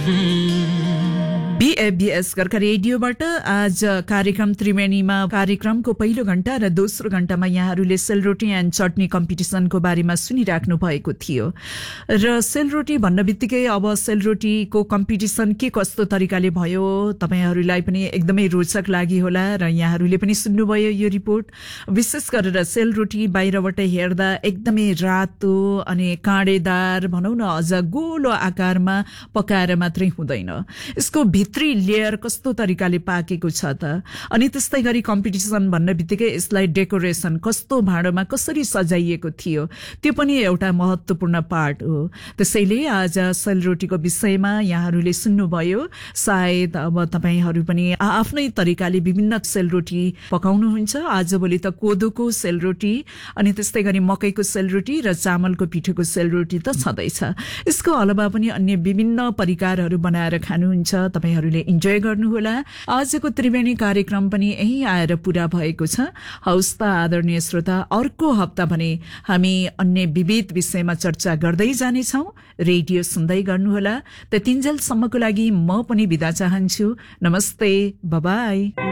बीएबीएस गर्का रेडियोबाट आज कार्यक्रम त्रिवेणीमा कार्यक्रमको पहिलो घण्टा र दोस्रो घण्टामा यहाँहरूले सेलरोटी एन्ड चटनी कम्पिटिसनको बारेमा सुनिराख्नु भएको थियो र सेलरोटी भन्न बित्तिकै अब सेलरोटीको कम्पिटिसन के कस्तो तरिकाले भयो तपाईहरूलाई पनि एकदमै रोचक लाग्यो होला र यहाँहरूले पनि सुन्नुभयो यो रिपोर्ट। विशेष गरेर सेलरोटी बाहिरबाट हेर्दा एकदमै रातो अनि काँडेदार भनौँ न अझ गोलो आकारमा पकाएर मात्रै हुँदैन, यसको भित्री लेयर कस्तो तरिकाले पाकेको छ त। अनि त्यस्तै गरी कम्पिटिसन भन्न बित्तिकै यसलाई डेकोरेसन कस्तो भाँडोमा कसरी सजाइएको थियो त्यो पनि एउटा महत्त्वपूर्ण पार्ट हो। त्यसैले आज सेलरोटीको विषयमा यहाँहरूले सुन्नुभयो। सायद अब तपाईहरू पनि आफ्नै तरिकाले विभिन्न सेलरोटी पकाउनुहुन्छ। आजभोलि त कोदोको सेलरोटी अनि त्यस्तै गरी मकैको सेलरोटी र चामलको पिठोको सेलरोटी त छँदैछ। यसको अलावा पनि अन्य विभिन्न परिकारहरू बनाएर खानुहुन्छ, तपाईहरूले इन्जोय गर्नुहोला। आजको त्रिवेणी कार्यक्रम पनि यही आएर पूरा भएको छ। हौस् त आदरणीय श्रोता, अर्को हप्ता भने हामी अन्य विविध विषयमा चर्चा गर्दै जानेछौँ। रेडियो सुन्दै गर्नुहोला। त्यतिन्जेलसम्मको लागि म पनि बिदा चाहन्छु। नमस्ते, बाइ बाइ।